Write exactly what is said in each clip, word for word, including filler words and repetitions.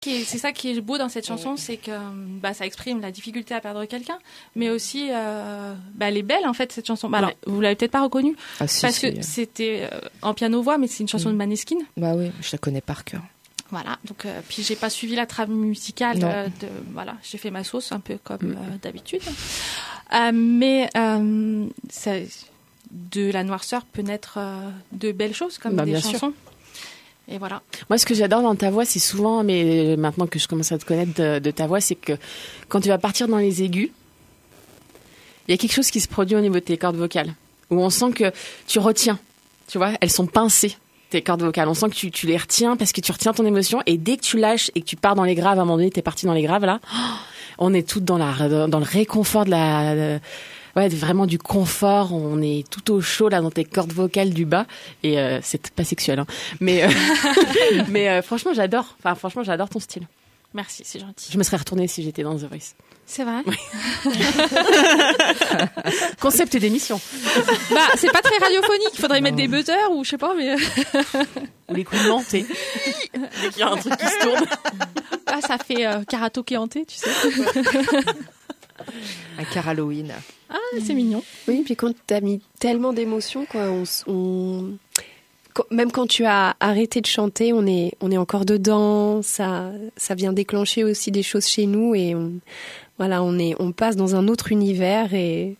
C'est ça qui est beau dans cette chanson, c'est que bah, ça exprime la difficulté à perdre quelqu'un, mais aussi euh, bah, elle est belle en fait cette chanson. Bah, alors ouais. vous l'avez peut-être pas reconnue ah, si, parce si. que c'était euh, en piano-voix, mais c'est une chanson mmh. de Maneskin. Bah oui, je la connais par cœur. Voilà, donc euh, puis j'ai pas suivi la trame musicale. Euh, de, voilà, j'ai fait ma sauce un peu comme mmh. euh, d'habitude, euh, mais euh, ça, de la noirceur peut naître euh, de belles choses comme bah, des bien chansons. Sûr. Et voilà. Moi, ce que j'adore dans ta voix, c'est souvent, mais maintenant que je commence à te connaître de, de ta voix, c'est que quand tu vas partir dans les aigus, il y a quelque chose qui se produit au niveau de tes cordes vocales, où on sent que tu retiens, tu vois, elles sont pincées, tes cordes vocales. On sent que tu, tu les retiens parce que tu retiens ton émotion, et dès que tu lâches et que tu pars dans les graves, à un moment donné, t'es parti dans les graves, là, on est toutes dans, la, dans le réconfort de la... De, ouais, vraiment du confort, on est tout au chaud là dans tes cordes vocales du bas, et euh, c'est pas sexuel hein. Mais euh, mais euh, franchement, j'adore. Enfin franchement, j'adore ton style. Merci, c'est gentil. Je me serais retournée si j'étais dans The Voice. C'est vrai. Oui. Concept d'émission. Bah, c'est pas très radiophonique, il faudrait non. mettre des buzzers ou je sais pas mais ou les coups de menté. Dès qu'il y a un truc qui se tourne. Ah, ça fait euh, karaoké hanté, tu sais. Un car Halloween. Ah, c'est mignon. Oui, puis quand tu as mis tellement d'émotions, quoi, on, on... même quand tu as arrêté de chanter, on est, on est encore dedans. Ça, ça vient déclencher aussi des choses chez nous et on, voilà, on est, on passe dans un autre univers et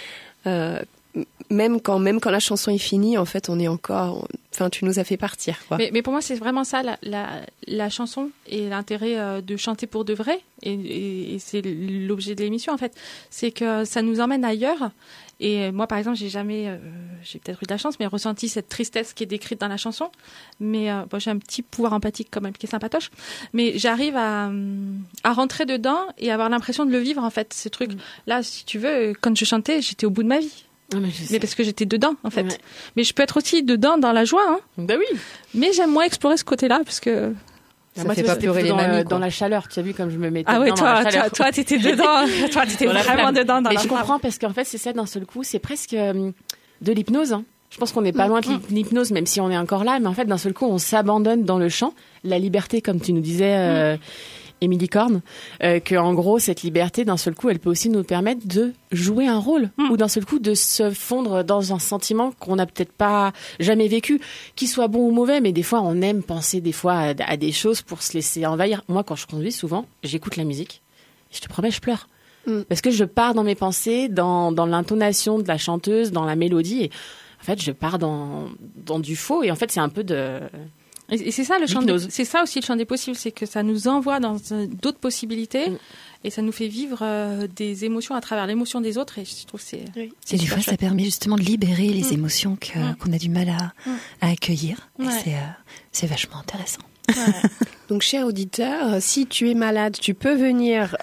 euh, même quand, même quand la chanson est finie, en fait, on est encore. Enfin, tu nous as fait partir, quoi. Mais, mais pour moi, c'est vraiment ça, la, la, la chanson et l'intérêt euh, de chanter pour de vrai. Et, et, et c'est l'objet de l'émission, en fait. C'est que ça nous emmène ailleurs. Et moi, par exemple, j'ai jamais, euh, j'ai peut-être eu de la chance, mais ressenti cette tristesse qui est décrite dans la chanson. Mais euh, bon, j'ai un petit pouvoir empathique quand même qui est sympatoche. Mais j'arrive à, à rentrer dedans et avoir l'impression de le vivre, en fait, ce truc. Mmh. Là, si tu veux, quand je chantais, j'étais au bout de ma vie. Ah, mais, mais parce que j'étais dedans, en fait. Ouais. Mais je peux être aussi dedans dans la joie, hein. Bah oui. Mais j'aime moins explorer ce côté-là, parce que... Ça moi, fait pas pleurer les dans, mamies, dans la chaleur. Tu as vu comme je me mettais ah ouais, dedans toi, dans la chaleur. toi, toi, t'étais dedans. Toi, t'étais vraiment dedans dans mais la je comprends parce qu'en fait, c'est ça d'un seul coup. C'est presque euh, de l'hypnose, hein. Je pense qu'on n'est pas loin de l'hypnose, même si on est encore là. Mais en fait, d'un seul coup, on s'abandonne dans le chant. La liberté, comme tu nous disais... Euh, Émilie Corne, euh, que en gros cette liberté d'un seul coup elle peut aussi nous permettre de jouer un rôle mmh. ou d'un seul coup de se fondre dans un sentiment qu'on n'a peut-être pas jamais vécu, qu'il soit bon ou mauvais, mais des fois on aime penser des fois à, à des choses pour se laisser envahir. Moi quand je conduis souvent j'écoute la musique et je te promets je pleure mmh. parce que je pars dans mes pensées, dans, dans l'intonation de la chanteuse, dans la mélodie et en fait je pars dans, dans du faux et en fait c'est un peu de... Et c'est ça le chant, de, c'est ça aussi le chant des possibles, c'est que ça nous envoie dans d'autres possibilités mmh. et ça nous fait vivre euh, des émotions à travers l'émotion des autres et je trouve que c'est. Oui. C'est et des fois chouette. Ça permet justement de libérer les mmh. émotions que, mmh. qu'on a du mal à, mmh. à accueillir. Ouais. Et c'est, euh, c'est vachement intéressant. Ouais. Donc, cher auditeur, si tu es malade, tu peux venir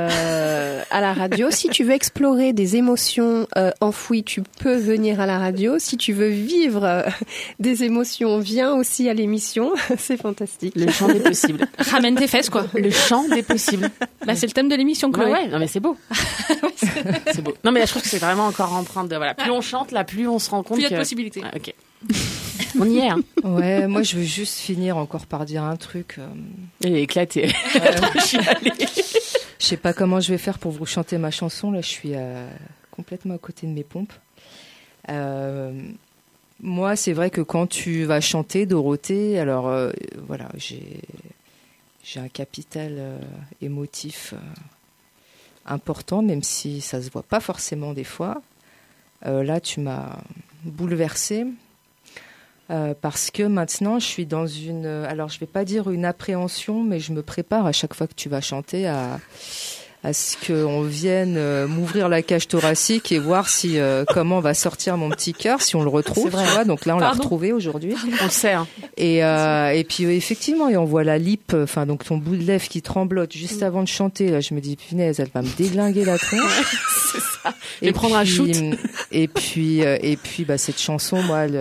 euh, à la radio. Si tu veux explorer des émotions euh, enfouies, tu peux venir à la radio. Si tu veux vivre euh, des émotions, viens aussi à l'émission. C'est fantastique. Le chant des possibles. Ramène tes fesses, quoi. Le chant des possibles. Bah, c'est le thème de l'émission, Chloé. Ouais, ouais, non mais c'est beau. C'est beau. Non mais là, je trouve que c'est vraiment encore empreinte de voilà. Plus on chante, là, plus on se rend compte plus il y a que... de possibilités. Ah, ok. On y est, hein. Ouais, moi je veux juste finir encore par dire un truc. Euh... Elle est éclatée. Je sais pas comment je vais faire pour vous chanter ma chanson. Là, je suis euh, complètement à côté de mes pompes. Euh, moi, c'est vrai que quand tu vas chanter, Dorothée, alors euh, voilà, j'ai j'ai un capital euh, émotif euh, important, même si ça se voit pas forcément des fois. Euh, là, tu m'as bouleversée. Euh, parce que maintenant je suis dans une, alors je vais pas dire une appréhension, mais je me prépare à chaque fois que tu vas chanter à, à ce qu'on vienne euh, m'ouvrir la cage thoracique et voir si euh, comment va sortir mon petit cœur, si on le retrouve, tu vois. Donc là on Pardon. l'a retrouvé aujourd'hui. On le sait. Hein. Et euh, et puis euh, effectivement, et on voit la lippe, enfin donc ton bout de lèvre qui tremblote juste mmh. avant de chanter. Là je me dis punaise, elle va me déglinguer la tronche. C'est ça. Et, et prendre un shoot. Et puis euh, et puis bah cette chanson, moi elle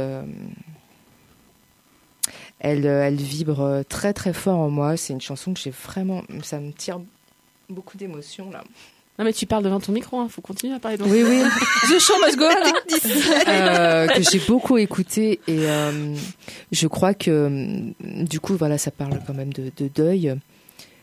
Elle, elle vibre très très fort en moi. C'est une chanson que j'ai vraiment... Ça me tire beaucoup d'émotions, là. Non, mais tu parles devant ton micro, hein. Faut continuer à parler devant. Oui, oui. The show must go on. euh, que j'ai beaucoup écouté. Et euh, je crois que, du coup, voilà, ça parle quand même de, de deuil.